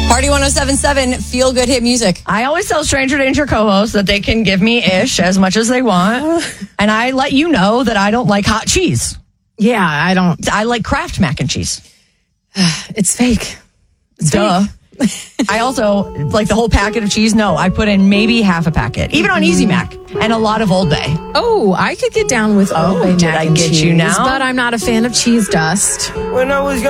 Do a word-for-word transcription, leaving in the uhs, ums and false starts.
Party one oh seven point seven, feel good hit music. I always tell Stranger Danger co-hosts that they can give me ish as much as they want. And I let you know that I don't like hot cheese. Yeah, I don't. I like Kraft mac and cheese. It's fake. It's Duh. fake. I also, like the whole packet of cheese, no, I put in maybe half a packet, even on Easy Mac, and a lot of Old Bay. Oh, I could get down with Old Bay did mac I and get cheese, you now? but I'm not a fan of cheese dust. When I was